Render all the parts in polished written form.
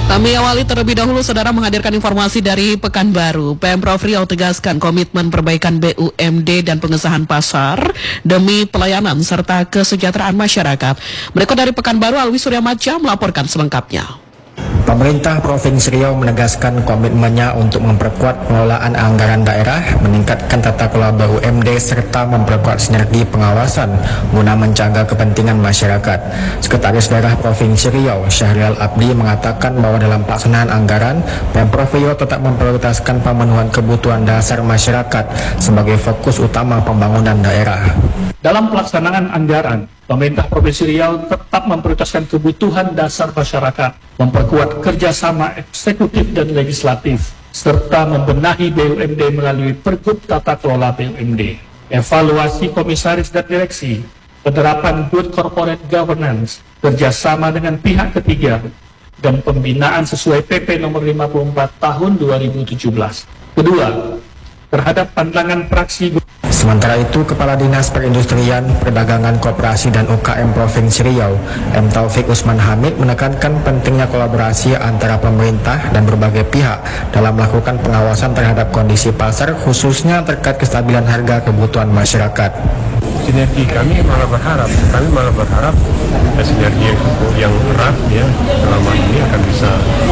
Kami awali terlebih dahulu, saudara, menghadirkan informasi dari Pekanbaru. Pemprov Riau tegaskan komitmen perbaikan BUMD dan pengesahan pasar demi pelayanan serta kesejahteraan masyarakat. Berikut dari Pekanbaru, Alwi Suryamaja melaporkan selengkapnya. Pemerintah Provinsi Riau menegaskan komitmennya untuk memperkuat pengelolaan anggaran daerah, meningkatkan tata kelola BUMD, serta memperkuat sinergi pengawasan guna menjaga kepentingan masyarakat. Sekretaris Daerah Provinsi Riau, Syahrial Abdi, mengatakan bahwa dalam pelaksanaan anggaran, Pemprov Riau tetap memprioritaskan pemenuhan kebutuhan dasar masyarakat sebagai fokus utama pembangunan daerah. Dalam pelaksanaan anggaran, pemerintah Provinsi Riau tetap memprioritaskan kebutuhan dasar masyarakat, memperkuat kerjasama eksekutif dan legislatif, serta membenahi BUMD melalui Pergub Tata Kelola BUMD, evaluasi komisaris dan direksi, penerapan good corporate governance, kerjasama dengan pihak ketiga, dan pembinaan sesuai PP nomor 54 tahun 2017. Kedua, terhadap pandangan praksi. Sementara itu, Kepala Dinas Perindustrian, Perdagangan, Koperasi dan UKM Provinsi Riau, M. Taufik Usman Hamid, menekankan pentingnya kolaborasi antara pemerintah dan berbagai pihak dalam melakukan pengawasan terhadap kondisi pasar, khususnya terkait kestabilan harga kebutuhan masyarakat. Sinergi kami malah berharap sinergi yang erat ya selama ini akan bisa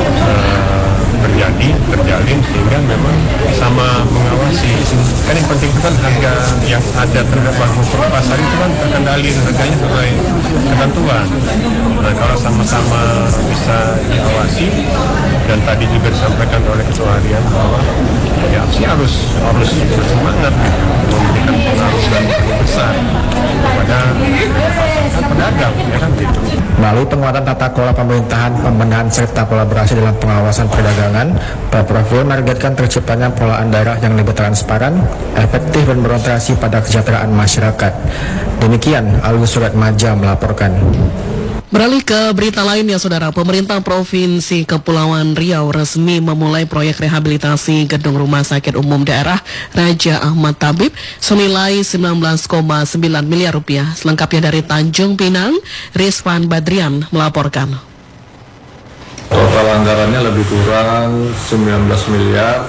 terjalin sehingga memang sama mengawasi. Kan yang penting itu kan harga yang ada terhadap bahan pasar itu kan terkendali, harganya sesuai ketentuan. Nah, kalau sama-sama bisa diawasi, dan tadi juga disampaikan oleh Ketua Harian bahwa ya harus bersemangat memberikan pengaruh dan besar kepada pedagang, ya kan gitu. Melalui penguatan tata kelola pemerintahan, pembenahan serta kolaborasi dalam pengawasan perdagangan, Pemprov Riau menargetkan terciptanya pengelolaan daerah yang lebih transparan, efektif dan berorientasi pada kesejahteraan masyarakat. Demikian, Alwi Suryamaja melaporkan. Beralih ke berita lainnya, saudara, pemerintah Provinsi Kepulauan Riau resmi memulai proyek rehabilitasi gedung Rumah Sakit Umum Daerah Raja Ahmad Tabib senilai 19,9 miliar rupiah. Selengkapnya dari Tanjung Pinang, Rizwan Badrian melaporkan. Total anggarannya lebih kurang 19 miliar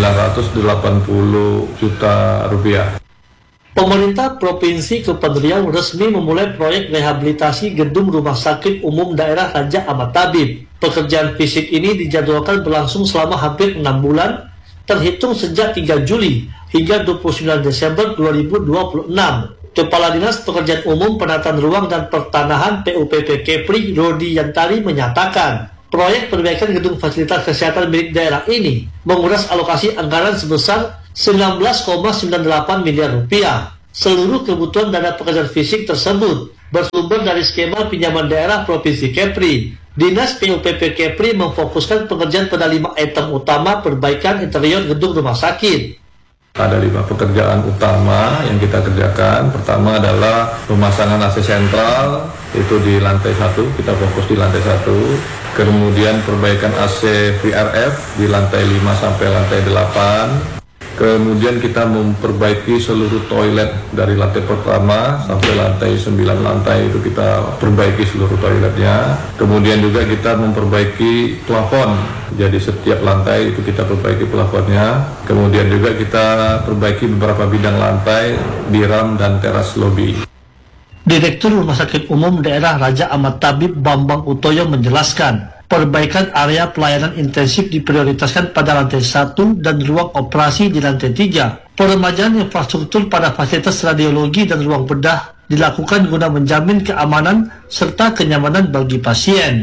980 juta rupiah. Pemerintah Provinsi Kepulauan Riau resmi memulai proyek rehabilitasi gedung Rumah Sakit Umum Daerah Raja Ahmad Tabib. Pekerjaan fisik ini dijadwalkan berlangsung selama hampir 6 bulan, terhitung sejak 3 Juli hingga 29 Desember 2026. Kepala Dinas Pekerjaan Umum, Penataan Ruang dan Pertanahan PUPP Kepri, Rodi Yantari, menyatakan proyek perbaikan gedung fasilitas kesehatan milik daerah ini menguras alokasi anggaran sebesar 19,98 miliar rupiah. Seluruh kebutuhan dana pekerjaan fisik tersebut bersumber dari skema pinjaman daerah Provinsi Kepri. Dinas PUPP Kepri memfokuskan pengerjaan pada 5 item utama perbaikan interior gedung rumah sakit. Ada 5 pekerjaan utama yang kita kerjakan. Pertama adalah pemasangan AC sentral, itu di lantai 1, kita fokus di lantai 1. Kemudian perbaikan AC VRF di lantai 5 sampai lantai 8. Kemudian kita memperbaiki seluruh toilet dari lantai pertama sampai lantai 9 lantai, itu kita perbaiki seluruh toiletnya. Kemudian juga kita memperbaiki plafon, jadi setiap lantai itu kita perbaiki plafonnya. Kemudian juga kita perbaiki beberapa bidang lantai, biram dan teras lobi. Direktur Rumah Sakit Umum Daerah Raja Ahmad Tabib Bambang Utoyo menjelaskan, perbaikan area pelayanan intensif diprioritaskan pada lantai 1 dan ruang operasi di lantai 3. Peremajaan infrastruktur pada fasilitas radiologi dan ruang bedah dilakukan guna menjamin keamanan serta kenyamanan bagi pasien.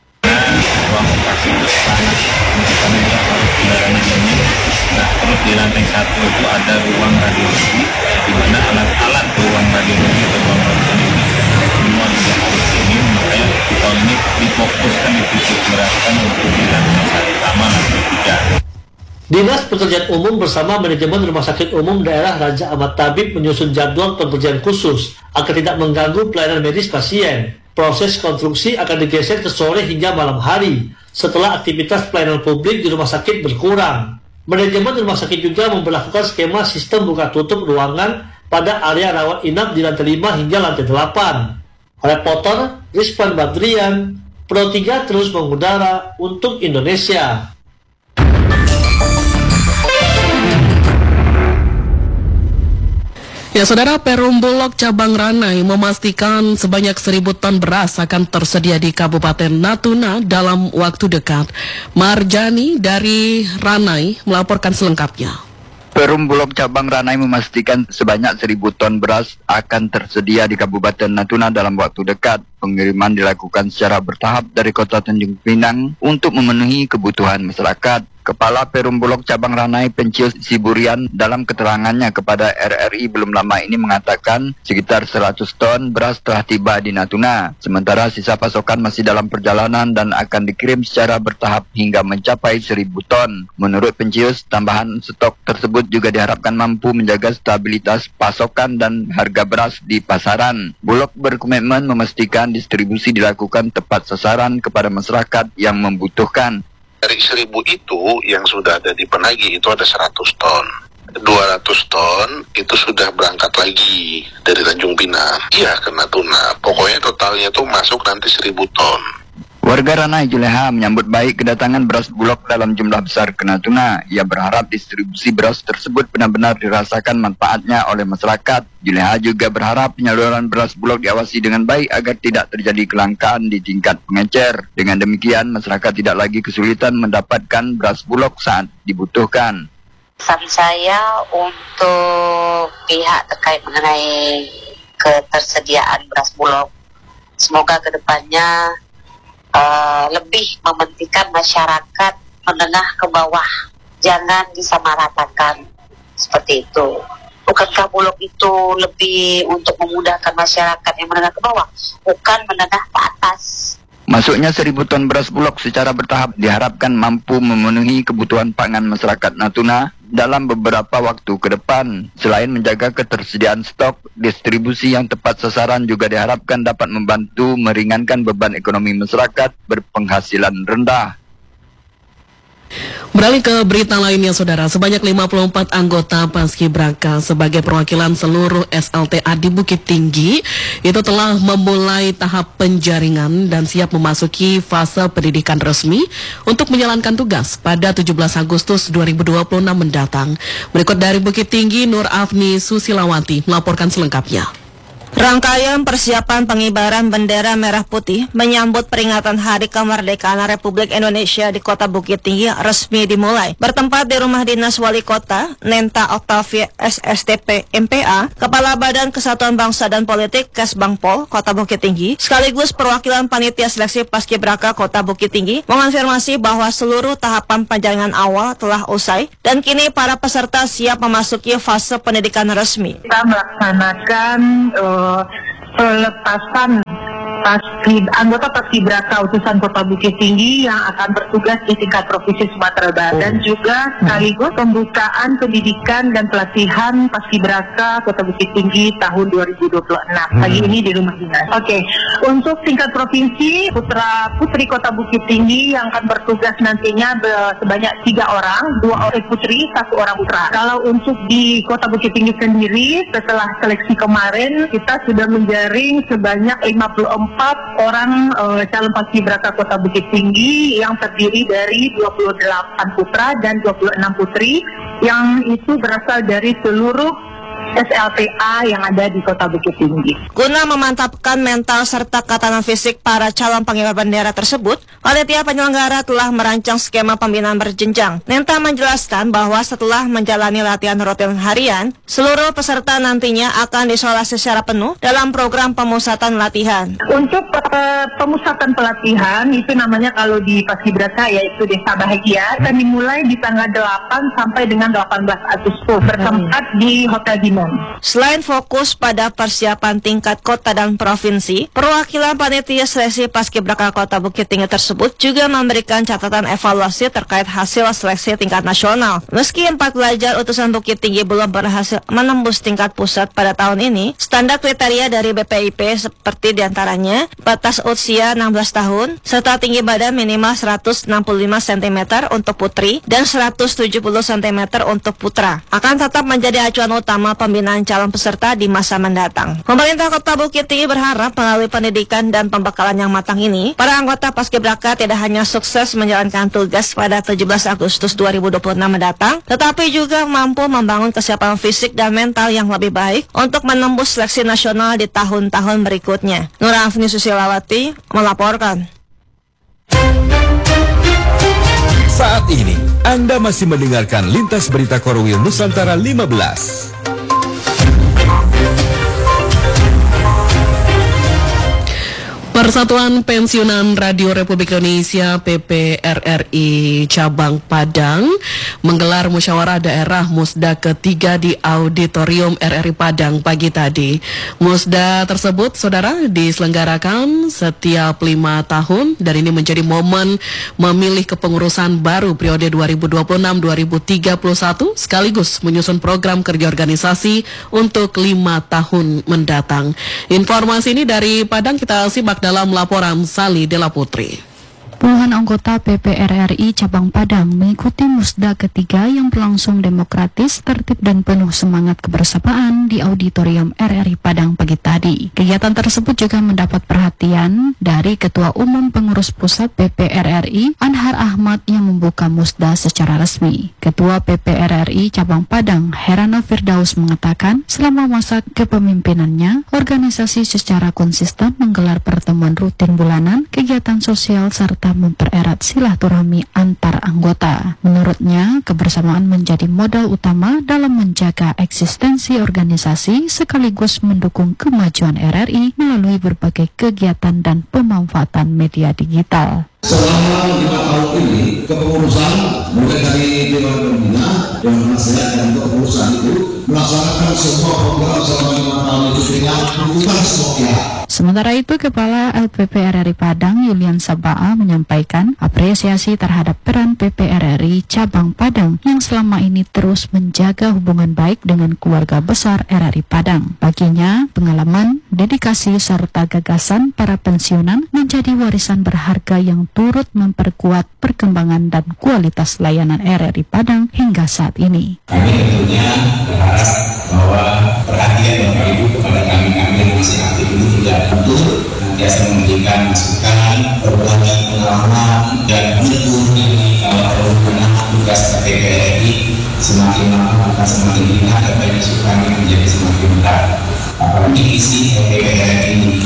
Ruang operasi depan kita melakukan pelayanan ini. Nah, terus di lantai 1 itu ada ruang radiologi, di mana alat-alat ruang radiologi atau ruang ronsen ini semua juga harus ini, makanya tahun ini difokuskan dititik beratkan untuk di lantai 1 sama lantai 3. Dinas Pekerjaan Umum bersama manajemen Rumah Sakit Umum Daerah Raja Ahmad Tabib menyusun jadwal pekerjaan khusus agar tidak mengganggu pelayanan medis pasien. Proses konstruksi akan digeser ke sore hingga malam hari setelah aktivitas pelayanan publik di rumah sakit berkurang. Manajemen rumah sakit juga memberlakukan skema sistem buka tutup ruangan pada area rawat inap di lantai 5 hingga lantai 8. Reporter Rizwan Badrian, Pro 3 terus mengudara untuk Indonesia. Ya, Saudara, Perum Bulog Cabang Ranai memastikan sebanyak 1.000 ton beras akan tersedia di Kabupaten Natuna dalam waktu dekat. Marjani dari Ranai melaporkan selengkapnya. Perum Bulog Cabang Ranai memastikan sebanyak 1.000 ton beras akan tersedia di Kabupaten Natuna dalam waktu dekat. Pengiriman dilakukan secara bertahap dari Kota Tanjung Pinang untuk memenuhi kebutuhan masyarakat. Kepala Perum Bulog Cabang Ranai Pencius Siburian dalam keterangannya kepada RRI belum lama ini mengatakan sekitar 100 ton beras telah tiba di Natuna. Sementara sisa pasokan masih dalam perjalanan dan akan dikirim secara bertahap hingga mencapai 1.000 ton. Menurut Pencius, tambahan stok tersebut juga diharapkan mampu menjaga stabilitas pasokan dan harga beras di pasaran. Bulog berkomitmen memastikan distribusi dilakukan tepat sasaran kepada masyarakat yang membutuhkan. Dari 1.000 itu yang sudah ada di Penagi itu ada 100 ton. 200 ton itu sudah berangkat lagi dari Tanjung Pinang. Iya ke Natuna. Pokoknya totalnya itu masuk nanti 1.000 ton. Warga Ranai Juleha menyambut baik kedatangan beras Bulog dalam jumlah besar ke Natuna. Ia berharap distribusi beras tersebut benar-benar dirasakan manfaatnya oleh masyarakat. Juleha juga berharap penyaluran beras Bulog diawasi dengan baik agar tidak terjadi kelangkaan di tingkat pengecer. Dengan demikian, masyarakat tidak lagi kesulitan mendapatkan beras Bulog saat dibutuhkan. Pesan saya untuk pihak terkait mengenai ketersediaan beras Bulog, semoga kedepannya lebih mementingkan masyarakat menengah ke bawah, jangan disamaratakan seperti itu. Bukankah Bulog itu lebih untuk memudahkan masyarakat yang menengah ke bawah, bukan menengah ke atas? Masuknya 1.000 ton beras Bulog secara bertahap diharapkan mampu memenuhi kebutuhan pangan masyarakat Natuna dalam beberapa waktu ke depan. Selain menjaga ketersediaan stok, distribusi yang tepat sasaran juga diharapkan dapat membantu meringankan beban ekonomi masyarakat berpenghasilan rendah. Beralih ke berita lainnya, Saudara, sebanyak 54 anggota Paskibraka sebagai perwakilan seluruh SLTA di Bukit Tinggi itu telah memulai tahap penjaringan dan siap memasuki fase pendidikan resmi untuk menjalankan tugas pada 17 Agustus 2026 mendatang. Berikut dari Bukit Tinggi, Nur Afni Susilawati melaporkan selengkapnya. Rangkaian persiapan pengibaran bendera merah putih menyambut peringatan Hari Kemerdekaan Republik Indonesia di Kota Bukit Tinggi resmi dimulai. Bertempat di Rumah Dinas Wali Kota, Nenta Octavia SSTP MPA, Kepala Badan Kesatuan Bangsa dan Politik Kesbangpol Kota Bukit Tinggi, sekaligus perwakilan Panitia Seleksi Paskibraka Kota Bukit Tinggi, mengonfirmasi bahwa seluruh tahapan penjaringan awal telah usai dan kini para peserta siap memasuki fase pendidikan resmi. Kita melaksanakan pelepasan anggota Paskibraka utusan Kota Bukit Tinggi yang akan bertugas di tingkat Provinsi Sumatera Barat dan juga sekaligus pembukaan pendidikan dan pelatihan Paskibraka Kota Bukit Tinggi tahun 2026 pagi ini di Rumah Dinas. Untuk tingkat provinsi, putra putri Kota Bukit Tinggi yang akan bertugas nantinya sebanyak 3 orang, 2 orang putri, 1 orang putra. Kalau untuk di Kota Bukit Tinggi sendiri, setelah seleksi kemarin kita sudah menjaring sebanyak 54 orang calon Paskibraka Kota Bukit Tinggi yang terdiri dari 28 putra dan 26 putri yang itu berasal dari seluruh SLTA yang ada di Kota Bukit Tinggi. Guna memantapkan mental serta ketahanan fisik para calon pengibar bendera tersebut, panitia penyelenggara telah merancang skema pembinaan berjenjang. Nenta menjelaskan bahwa setelah menjalani latihan rutin harian, seluruh peserta nantinya akan diisolasi secara penuh dalam program pemusatan latihan. Untuk pemusatan pelatihan itu namanya kalau di Paskibraka yaitu Desa Bahagia, akan dimulai di tanggal 8 sampai dengan 18 Agustus bertempat di Hotel Diamond. Selain fokus pada persiapan tingkat kota dan provinsi, perwakilan panitia seleksi Paskibraka Kota Bukit Tinggi tersebut juga memberikan catatan evaluasi terkait hasil seleksi tingkat nasional. Meski 4 pelajar utusan Bukit Tinggi belum berhasil menembus tingkat pusat pada tahun ini, standar kriteria dari BPIP seperti diantaranya batas usia 16 tahun, serta tinggi badan minimal 165 cm untuk putri dan 170 cm untuk putra, akan tetap menjadi acuan utama pembinaan calon peserta di masa mendatang. Pemerintah Kota Bukit Tinggi berharap melalui pendidikan dan pembekalan yang matang ini, para anggota Paskibraka tidak hanya sukses menjalankan tugas pada 17 Agustus 2026 mendatang, tetapi juga mampu membangun kesiapan fisik dan mental yang lebih baik untuk menembus seleksi nasional di tahun-tahun berikutnya. Nur Afni Susilawati melaporkan. Saat ini, Anda masih mendengarkan Lintas Berita Korwil Nusantara 15. Persatuan Pensiunan Radio Republik Indonesia PPRRI Cabang Padang menggelar musyawarah daerah Musda ketiga di Auditorium RRI Padang pagi tadi. Musda tersebut, saudara, diselenggarakan setiap 5 tahun dan ini menjadi momen memilih kepengurusan baru periode 2026-2031 sekaligus menyusun program kerja organisasi untuk 5 tahun mendatang. Informasi ini dari Padang kita simak dalam laporan Sali Dela Putri. Puluhan anggota PPRRI Cabang Padang mengikuti musda ketiga yang berlangsung demokratis, tertib dan penuh semangat kebersamaan di Auditorium RRI Padang pagi tadi. Kegiatan tersebut juga mendapat perhatian dari Ketua Umum Pengurus Pusat PPRRI Anhar Ahmad yang membuka musda secara resmi. Ketua PPRRI Cabang Padang Herano Firdaus mengatakan selama masa kepemimpinannya, organisasi secara konsisten menggelar pertemuan rutin bulanan, kegiatan sosial serta mempererat silaturahmi antar anggota. Menurutnya, kebersamaan menjadi modal utama dalam menjaga eksistensi organisasi sekaligus mendukung kemajuan RRI melalui berbagai kegiatan dan pemanfaatan media digital. Selama 5 tahun ini, kepengurusan mulai dari Dewan Pembina, Dewan Nasihat dan kepengurusan itu melaksanakan semua program selama 5 tahun itu dengan dukungan semua pihak. Sementara itu, Kepala LPPRRI Padang Yulian Sabaa menyampaikan apresiasi terhadap peran PPRRI Cabang Padang yang selama ini terus menjaga hubungan baik dengan keluarga besar RRI Padang. Baginya, pengalaman, dedikasi serta gagasan para pensiunan menjadi warisan berharga yang turut memperkuat perkembangan dan kualitas layanan RRI Padang hingga saat ini. Kami tentunya berharap bahwa perhatian Bapak Ibu kepada kami yang masih aktif ini juga tentu nantiasa memberikan masukan, berbagi pengalaman dan menegur ini kalau penggunaan tugas PPRRI semakin lama maka semakin ingat apa yang disukai menjadi semakin berat. Apalagi isi PPRRI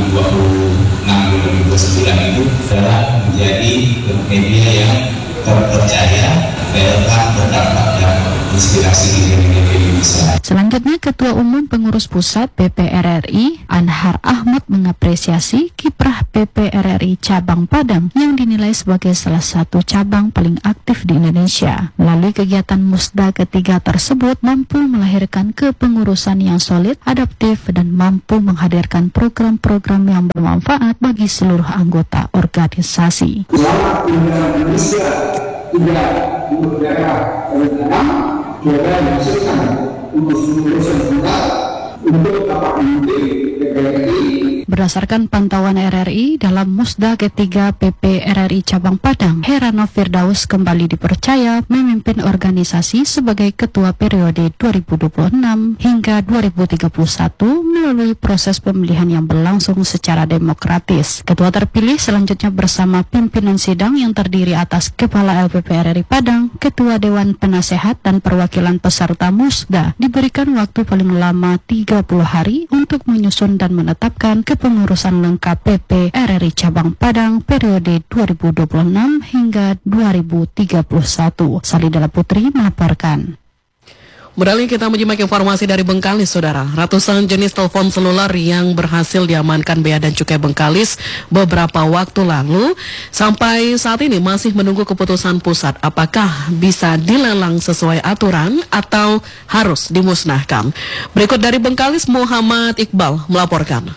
2026-2029 itu adalah menjadi media yang terpercaya, relevan, berdampak dan inspirasi di Indonesia. Selanjutnya, Ketua Umum Pengurus Pusat PPRRI Anhar Ahmad mengapresiasi kiprah PPRRI Cabang Padang yang dinilai sebagai salah satu cabang paling aktif di Indonesia. Melalui kegiatan musda ketiga tersebut mampu melahirkan kepengurusan yang solid, adaptif dan mampu menghadirkan program-program yang bermanfaat bagi seluruh anggota organisasi. Selama Indonesia tidak berdaya dalam juga dihasilkan untuk urusan kita untuk dapat mengikuti PPRRI. Berdasarkan pantauan RRI dalam musda ketiga PPRRI Cabang Padang, Herano Firdaus kembali dipercaya memimpin organisasi sebagai ketua periode 2026 hingga 2031 melalui proses pemilihan yang berlangsung secara demokratis. Ketua terpilih selanjutnya bersama pimpinan sidang yang terdiri atas Kepala LPPRRI Padang, Ketua Dewan Penasehat dan perwakilan peserta musda diberikan waktu paling lama 30 hari untuk menyusun dan menetapkan kepengurusan lengkap PPRRI Cabang Padang periode 2026 hingga 2031. Sali Dela Putri melaporkan. Beralih kita menyimak informasi dari Bengkalis, saudara. Ratusan jenis telepon seluler yang berhasil diamankan Bea dan Cukai Bengkalis beberapa waktu lalu sampai saat ini masih menunggu keputusan pusat apakah bisa dilelang sesuai aturan atau harus dimusnahkan. Berikut dari Bengkalis, Muhammad Iqbal melaporkan.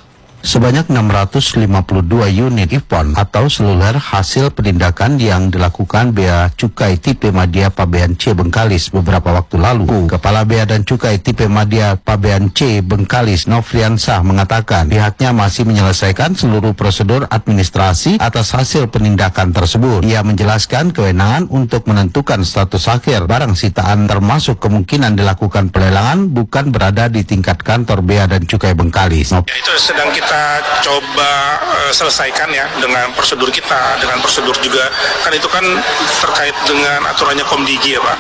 Sebanyak 652 unit IPON atau seluler hasil penindakan yang dilakukan Bea Cukai Tipe Madya Pabean C Bengkalis beberapa waktu lalu. Kepala Bea dan Cukai Tipe Madya Pabean C Bengkalis Nofriansah mengatakan pihaknya masih menyelesaikan seluruh prosedur administrasi atas hasil penindakan tersebut. Ia menjelaskan kewenangan untuk menentukan status akhir barang sitaan termasuk kemungkinan dilakukan pelelangan bukan berada di tingkat kantor Bea dan Cukai Bengkalis. Itu sedang kita coba selesaikan ya dengan prosedur kita, dengan prosedur juga kan itu kan terkait dengan aturannya Komdigi ya Pak,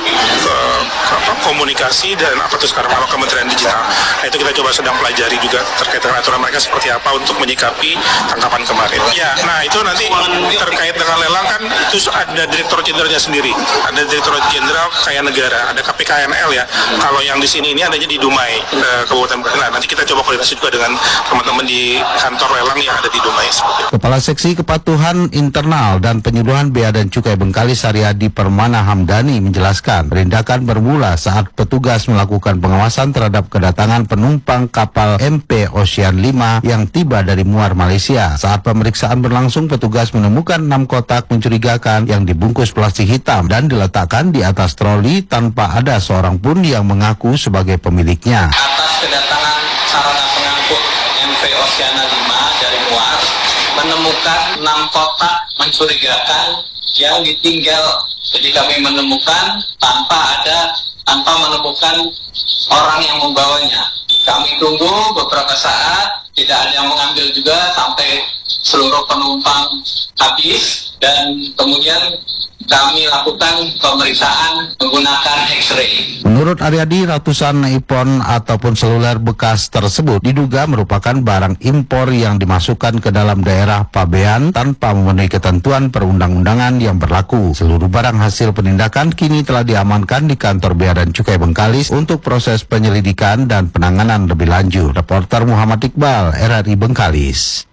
komunikasi dan apa tuh sekarang kalau Kementerian Digital. Nah, itu kita coba sedang pelajari juga terkait dengan aturan mereka seperti apa untuk menyikapi tangkapan kemarin. Ya, nah itu nanti terkait dengan lelang kan itu ada Direktur Jenderalnya sendiri, ada Direktur Jenderal Kekayaan Negara, ada KPKNL ya. Kalau yang di sini ini adanya di Dumai, Kabupaten Bekasi. Nah, nanti kita coba koordinasi juga dengan teman-teman di kantor lelang yang ada di Dumai. Kepala Seksi Kepatuhan Internal dan Penyuluhan Bea dan Cukai Bengkalis Saryadi Permana Hamdani menjelaskan penindakan bermula saat petugas melakukan pengawasan terhadap kedatangan penumpang kapal MP Ocean 5 yang tiba dari Muar, Malaysia. Saat pemeriksaan berlangsung, petugas menemukan 6 kotak mencurigakan yang dibungkus plastik hitam dan diletakkan di atas troli tanpa ada seorang pun yang mengaku sebagai pemiliknya. Atas kedatangan sarana pengangkut MP Oceana 5 dari Muar menemukan 6 kotak mencurigakan yang ditinggal. Jadi kami menemukan tanpa menemukan orang yang membawanya. Kami tunggu beberapa saat, tidak ada yang mengambil juga sampai seluruh penumpang habis dan kemudian kami lakukan pemeriksaan menggunakan X-ray. Menurut Aryadi, ratusan IPON ataupun seluler bekas tersebut diduga merupakan barang impor yang dimasukkan ke dalam daerah pabean tanpa memenuhi ketentuan perundang-undangan yang berlaku. Seluruh barang hasil penindakan kini telah diamankan di kantor Bea dan Cukai Bengkalis untuk proses penyelidikan dan penanganan lebih lanjut. Reporter Muhammad Iqbal, RRI Bengkalis.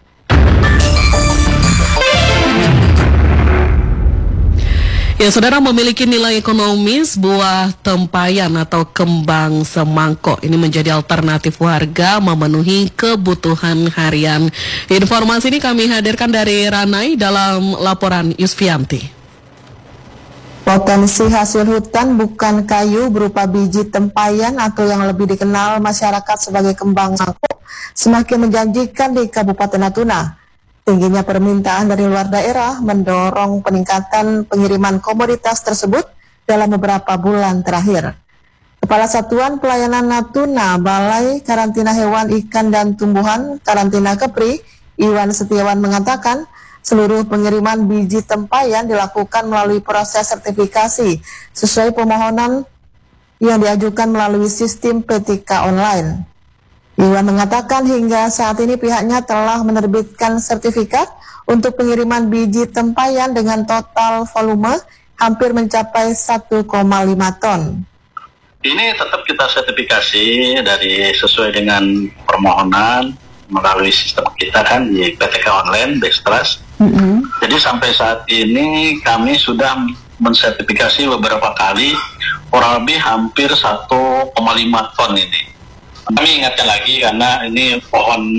Ya, saudara, memiliki nilai ekonomis buah tempayan atau kembang semangkok ini menjadi alternatif warga memenuhi kebutuhan harian. Informasi ini kami hadirkan dari Ranai dalam laporan Yusfianti. Potensi hasil hutan bukan kayu berupa biji tempayan atau yang lebih dikenal masyarakat sebagai kembang semangkok semakin menjanjikan di Kabupaten Natuna. Tingginya permintaan dari luar daerah mendorong peningkatan pengiriman komoditas tersebut dalam beberapa bulan terakhir. Kepala Satuan Pelayanan Natuna, Balai Karantina Hewan, Ikan, dan Tumbuhan Karantina Kepri, Iwan Setiawan mengatakan seluruh pengiriman biji tempayan dilakukan melalui proses sertifikasi sesuai permohonan yang diajukan melalui sistem PTK online. Iwan mengatakan hingga saat ini pihaknya telah menerbitkan sertifikat untuk pengiriman biji tempayan dengan total volume hampir mencapai 1,5 ton. Ini tetap kita sertifikasi dari sesuai dengan permohonan melalui sistem kita kan di PTK online, Best Trust. Jadi sampai saat ini kami sudah mensertifikasi beberapa kali kurang lebih hampir 1,5 ton ini. Kami ingatkan lagi karena ini pohon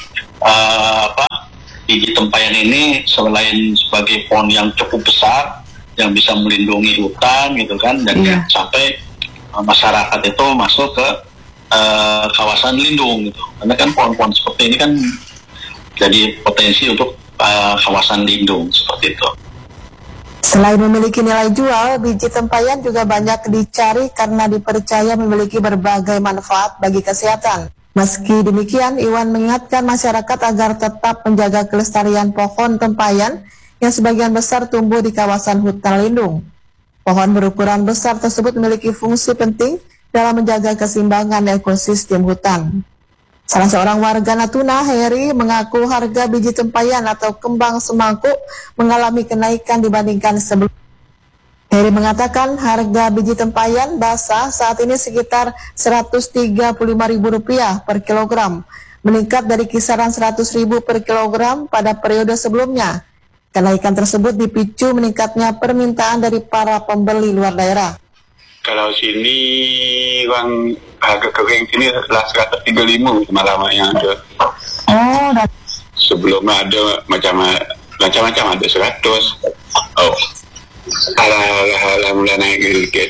biji tempayan ini selain sebagai pohon yang cukup besar yang bisa melindungi hutan gitu kan dan sampai masyarakat itu masuk ke kawasan lindung gitu. Karena kan pohon-pohon seperti ini kan jadi potensi untuk kawasan lindung seperti itu. Selain memiliki nilai jual, biji tempayan juga banyak dicari karena dipercaya memiliki berbagai manfaat bagi kesehatan. Meski demikian, Iwan mengingatkan masyarakat agar tetap menjaga kelestarian pohon tempayan yang sebagian besar tumbuh di kawasan hutan lindung. Pohon berukuran besar tersebut memiliki fungsi penting dalam menjaga keseimbangan ekosistem hutan. Salah seorang warga Natuna, Heri, mengaku harga biji tempayan atau kembang semangkuk mengalami kenaikan dibandingkan sebelumnya. Heri mengatakan harga biji tempayan basah saat ini sekitar Rp135.000 per kilogram, meningkat dari kisaran Rp100.000 per kilogram pada periode sebelumnya. Kenaikan tersebut dipicu meningkatnya permintaan dari para pembeli luar daerah. Kalau sini uang harga kering sini lah 135 lama yang ada. Oh, Sebelumnya ada macam-macam ada 100. Oh, mulai naik sedikit.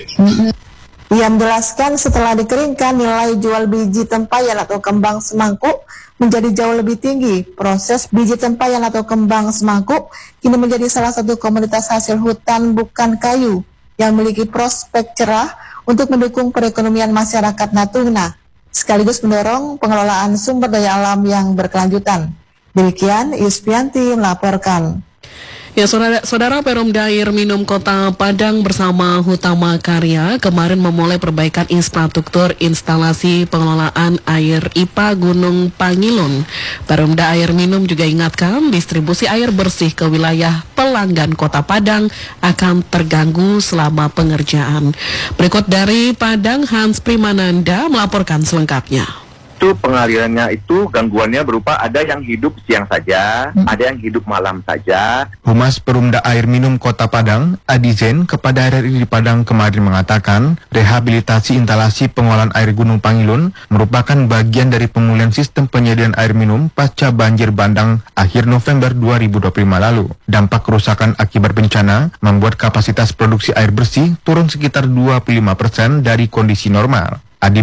Ia menjelaskan setelah dikeringkan nilai jual biji tempayan atau kembang semangkuk menjadi jauh lebih tinggi. Proses biji tempayan atau kembang semangkuk kini menjadi salah satu komoditas hasil hutan bukan kayu yang memiliki prospek cerah untuk mendukung perekonomian masyarakat Natuna, sekaligus mendorong pengelolaan sumber daya alam yang berkelanjutan. Demikian Yuspianti melaporkan. Ya, saudara Perumda Air Minum Kota Padang bersama Hutama Karya kemarin memulai perbaikan infrastruktur instalasi pengelolaan air IPA Gunung Pangilun. Perumda Air Minum juga ingatkan distribusi air bersih ke wilayah pelanggan Kota Padang akan terganggu selama pengerjaan. Berikut dari Padang, Hans Primananda melaporkan selengkapnya. Itu pengalirannya itu gangguannya berupa ada yang hidup siang saja, ada yang hidup malam saja. Humas Perumda Air Minum Kota Padang, Adi Zen, kepada RRI di Padang kemarin mengatakan, rehabilitasi instalasi pengolahan air Gunung Pangilun merupakan bagian dari pemulihan sistem penyediaan air minum pasca banjir bandang akhir November 2025 lalu. Dampak kerusakan akibat bencana membuat kapasitas produksi air bersih turun sekitar 25% dari kondisi normal. Adi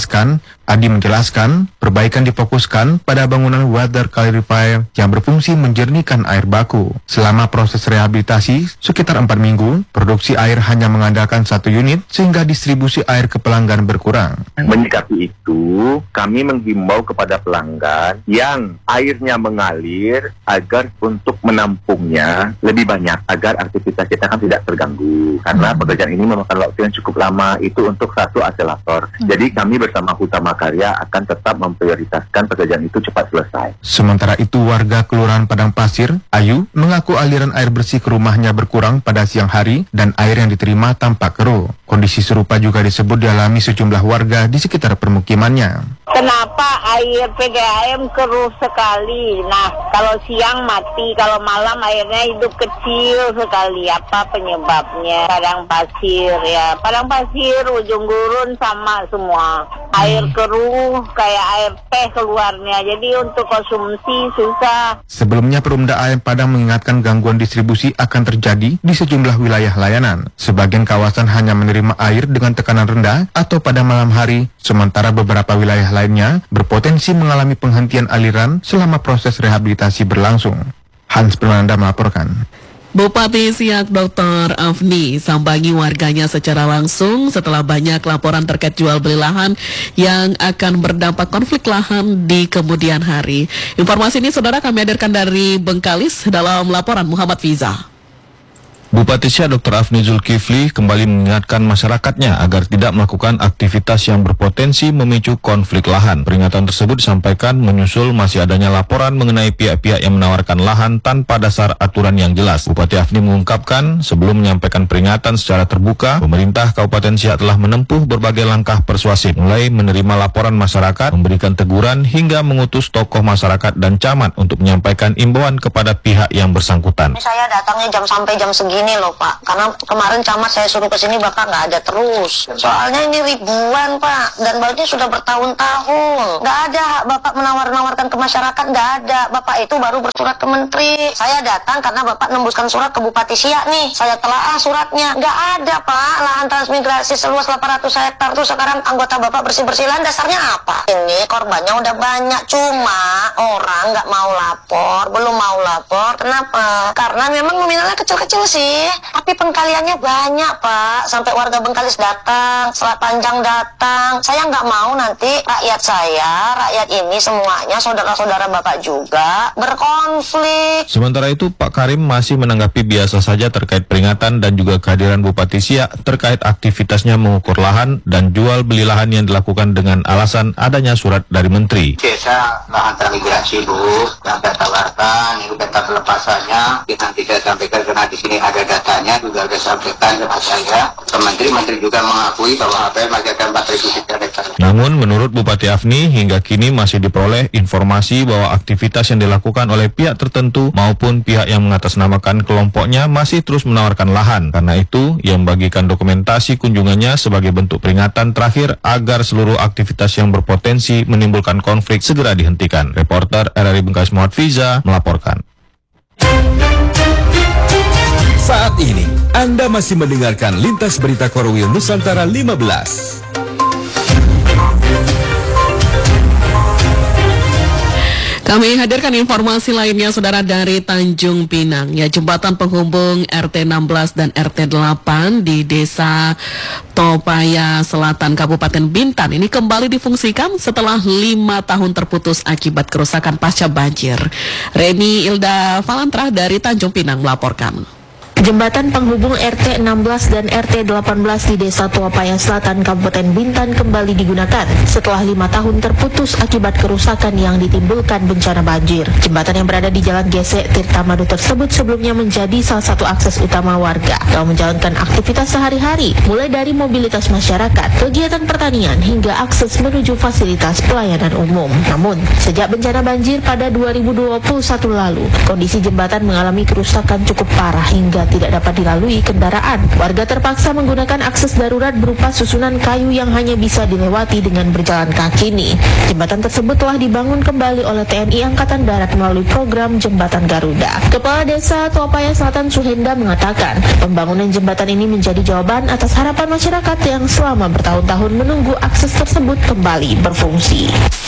menjelaskan, perbaikan difokuskan pada bangunan water clarifier yang berfungsi menjernihkan air baku. Selama proses rehabilitasi, sekitar 4 minggu, produksi air hanya mengandalkan 1 unit sehingga distribusi air ke pelanggan berkurang. Menyikapi itu, kami menghimbau kepada pelanggan yang airnya mengalir agar untuk menampungnya lebih banyak, agar aktivitas kita kan tidak terganggu. Karena pekerjaan ini memakan waktu yang cukup lama, itu untuk 1 akselerator. Jadi kami bersama Hutama Karya akan tetap memprioritaskan pekerjaan itu cepat selesai. Sementara itu warga Kelurahan Padang Pasir, Ayu, mengaku aliran air bersih ke rumahnya berkurang pada siang hari dan air yang diterima tampak keruh. Kondisi serupa juga disebut dialami sejumlah warga di sekitar permukimannya. Kenapa air PDAM keruh sekali? Nah, kalau siang mati, kalau malam airnya hidup kecil sekali. Apa penyebabnya? Padang Pasir ya. Padang Pasir, Ujung Gurun sama semua. Air keruh kayak air teh keluarnya. Jadi untuk konsumsi susah. Sebelumnya Perumda Air Padang mengingatkan gangguan distribusi akan terjadi di sejumlah wilayah layanan. Sebagian kawasan hanya menerima air dengan tekanan rendah atau pada malam hari, sementara beberapa wilayah lainnya berpotensi mengalami penghentian aliran selama proses rehabilitasi berlangsung. Hans Primananda melaporkan. Bupati Siak Dr. Afni sambangi warganya secara langsung setelah banyak laporan terkait jual beli lahan yang akan berdampak konflik lahan di kemudian hari. Informasi ini saudara kami hadirkan dari Bengkalis dalam laporan Muhammad Fiza. Bupati Siak Dr. Afni Zulkifli kembali mengingatkan masyarakatnya agar tidak melakukan aktivitas yang berpotensi memicu konflik lahan. Peringatan tersebut disampaikan menyusul masih adanya laporan mengenai pihak-pihak yang menawarkan lahan tanpa dasar aturan yang jelas. Bupati Afni mengungkapkan sebelum menyampaikan peringatan secara terbuka, pemerintah Kabupaten Siak telah menempuh berbagai langkah persuasif, mulai menerima laporan masyarakat, memberikan teguran, hingga mengutus tokoh masyarakat dan camat untuk menyampaikan imbauan kepada pihak yang bersangkutan. Saya datangnya sampai jam segini loh Pak, karena kemarin camat saya suruh ke sini Bapak nggak ada terus. Soalnya ini ribuan Pak, dan barunya sudah bertahun-tahun. Nggak ada Bapak menawar-nawarkan ke masyarakat, nggak ada. Bapak itu baru bersurat ke Menteri. Saya datang karena Bapak nembuskan surat ke Bupati Siak nih. Saya telaah suratnya, nggak ada Pak. Lahan transmigrasi seluas 800 hektar tuh sekarang anggota Bapak bersih-bersih lahan, dasarnya apa? Ini korbannya udah banyak, cuma orang nggak mau lapor, belum mau lapor. Kenapa? Karena memang nominalnya kecil-kecil sih. Tapi pengkaliannya banyak Pak, sampai warga Bengkalis datang, Selat Panjang datang. Saya nggak mau nanti rakyat ini semuanya saudara-saudara Bapak juga berkonflik. Sementara itu Pak Karim masih menanggapi biasa saja terkait peringatan dan juga kehadiran Bupati Siak terkait aktivitasnya mengukur lahan dan jual beli lahan yang dilakukan dengan alasan adanya surat dari Menteri. Desa lahan transmigrasi Bu, yang saya tawarkan, ini peta pelepasannya, nanti saya sampaikan karena di sini ada datanya juga sudah sampaikan kepada saya. Menteri juga mengakui bahwa APL masih akan 4.000 hektar. Namun menurut Bupati Afni hingga kini masih diperoleh informasi bahwa aktivitas yang dilakukan oleh pihak tertentu maupun pihak yang mengatasnamakan kelompoknya masih terus menawarkan lahan. Karena itu ia membagikan dokumentasi kunjungannya sebagai bentuk peringatan terakhir agar seluruh aktivitas yang berpotensi menimbulkan konflik segera dihentikan. Reporter RRI Bengkalis Muhammad Fiza melaporkan. Saat ini, Anda masih mendengarkan Lintas Berita Korwil Nusantara 15. Kami hadirkan informasi lainnya, saudara, dari Tanjung Pinang. Ya, jembatan penghubung RT 16 dan RT 8 di Desa Topaya Selatan, Kabupaten Bintan ini kembali difungsikan setelah 5 tahun terputus akibat kerusakan pasca banjir. Reni Ilda Valantra dari Tanjung Pinang melaporkan. Jembatan penghubung RT 16 dan RT 18 di Desa Tuapaya Selatan, Kabupaten Bintan kembali digunakan setelah 5 tahun terputus akibat kerusakan yang ditimbulkan bencana banjir. Jembatan yang berada di Jalan Gesek Tirtamadu tersebut sebelumnya menjadi salah satu akses utama warga dalam menjalankan aktivitas sehari-hari, mulai dari mobilitas masyarakat, kegiatan pertanian, hingga akses menuju fasilitas pelayanan umum. Namun, sejak bencana banjir pada 2021 lalu, kondisi jembatan mengalami kerusakan cukup parah hingga tidak dapat dilalui kendaraan. Warga terpaksa menggunakan akses darurat berupa susunan kayu yang hanya bisa dilewati dengan berjalan kaki nih. Jembatan tersebut telah dibangun kembali oleh TNI Angkatan Darat melalui program Jembatan Garuda. Kepala Desa Tuapaya Selatan Suhenda mengatakan, pembangunan jembatan ini menjadi jawaban atas harapan masyarakat yang selama bertahun-tahun menunggu akses tersebut kembali berfungsi.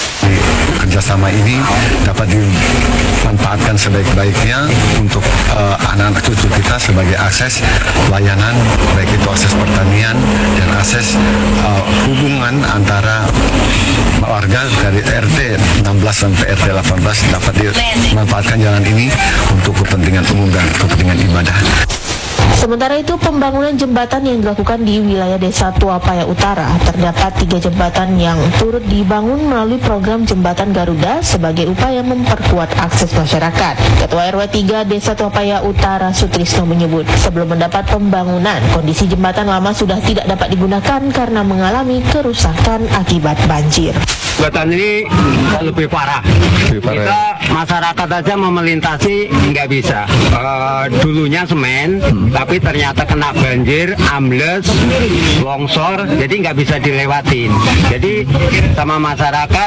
Kerjasama ini dapat dimanfaatkan sebaik-baiknya untuk anak-anak cucu kita sebagai akses layanan, baik itu akses pertanian dan akses hubungan antara warga dari RT 16 sampai RT 18 dapat dimanfaatkan jalan ini untuk kepentingan umum dan kepentingan ibadah. Sementara itu, pembangunan jembatan yang dilakukan di wilayah Desa Tuapaya Utara, terdapat 3 jembatan yang turut dibangun melalui program Jembatan Garuda sebagai upaya memperkuat akses masyarakat. Ketua RW 3 Desa Tuapaya Utara Sutrisno menyebut, sebelum mendapat pembangunan, kondisi jembatan lama sudah tidak dapat digunakan karena mengalami kerusakan akibat banjir. Jembatan ini lebih parah. Kita masyarakat aja mau melintasi nggak bisa. Dulunya semen, tapi ternyata kena banjir, ambles, longsor, jadi nggak bisa dilewatin. Jadi sama masyarakat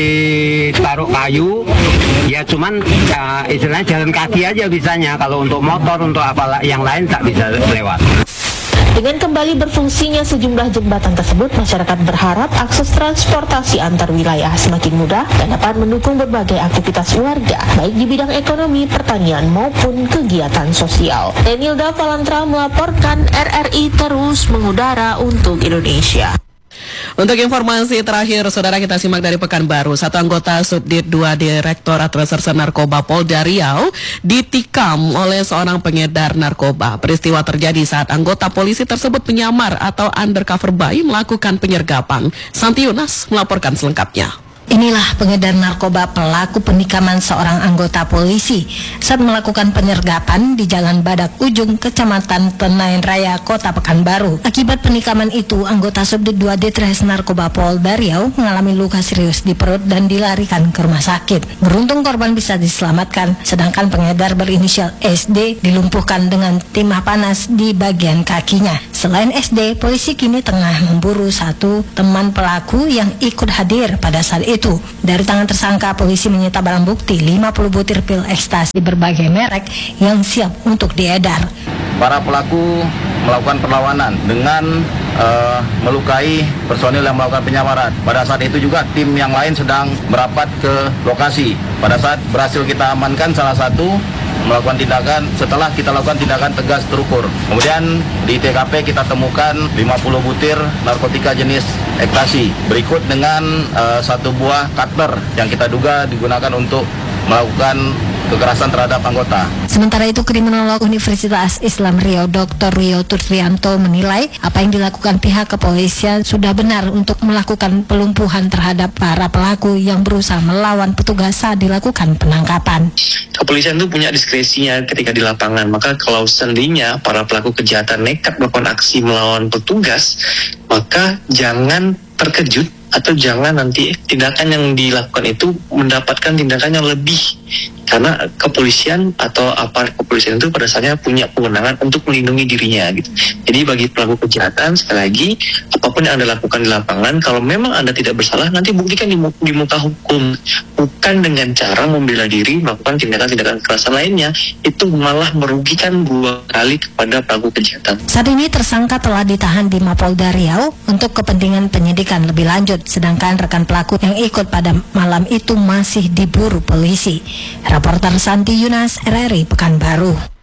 ditaruh kayu, ya cuman istilahnya jalan kaki aja bisanya. Kalau untuk motor, untuk apa yang lain tak bisa lewat. Dengan kembali berfungsinya sejumlah jembatan tersebut, masyarakat berharap akses transportasi antar wilayah semakin mudah dan dapat mendukung berbagai aktivitas warga, baik di bidang ekonomi, pertanian, maupun kegiatan sosial. Denilda Valantra melaporkan, RRI terus mengudara untuk Indonesia. Untuk informasi terakhir, saudara, kita simak dari Pekanbaru. Satu anggota Subdit 2 Direktorat Reserse Narkoba Polda Riau ditikam oleh seorang pengedar narkoba. Peristiwa terjadi saat anggota polisi tersebut menyamar atau undercover by melakukan penyergapan. Santi Yunas melaporkan selengkapnya. Inilah pengedar narkoba pelaku penikaman seorang anggota polisi saat melakukan penyergapan di Jalan Badak Ujung, Kecamatan Tenayan Raya, Kota Pekanbaru. Akibat penikaman itu, anggota Subdit 2 Ditres Narkoba Polda Riau mengalami luka serius di perut dan dilarikan ke rumah sakit. Beruntung korban bisa diselamatkan, sedangkan pengedar berinisial SD dilumpuhkan dengan timah panas di bagian kakinya. Selain SD, polisi kini tengah memburu satu teman pelaku yang ikut hadir pada saat itu. Dari tangan tersangka, polisi menyita barang bukti 50 butir pil ekstasi berbagai merek yang siap untuk diedar. Para pelaku melakukan perlawanan dengan melukai personil yang melakukan penyamaran. Pada saat itu juga tim yang lain sedang merapat ke lokasi. Pada saat berhasil kita amankan salah satu, melakukan tindakan, setelah kita lakukan tindakan tegas terukur. Kemudian di TKP kita temukan 50 butir narkotika jenis ekstasi. Berikut dengan satu buah cutter yang kita duga digunakan untuk melakukan kekerasan terhadap anggota. Sementara itu, Kriminolog Universitas Islam Riau Dr. Rio Turtrianto menilai apa yang dilakukan pihak kepolisian sudah benar untuk melakukan pelumpuhan terhadap para pelaku yang berusaha melawan petugas saat dilakukan penangkapan. Kepolisian itu punya diskresinya ketika di lapangan, maka kalau seandainya para pelaku kejahatan nekat melakukan aksi melawan petugas, maka jangan terkejut atau jangan nanti tindakan yang dilakukan itu mendapatkan tindakan yang lebih, karena kepolisian atau aparat kepolisian itu pada saatnya punya kewenangan untuk melindungi dirinya gitu. Jadi bagi pelaku kejahatan, sekali lagi, apapun yang Anda lakukan di lapangan, kalau memang Anda tidak bersalah, nanti buktikan di muka hukum, bukan dengan cara membela diri melakukan tindakan-tindakan kekerasan lainnya. Itu malah merugikan 2 kali kepada pelaku kejahatan. Saat ini tersangka telah ditahan di Mapolda Riau untuk kepentingan penyidikan lebih lanjut, sedangkan rekan pelaku yang ikut pada malam itu masih diburu polisi. Raporter Santi Yunas, RRI Pekanbaru.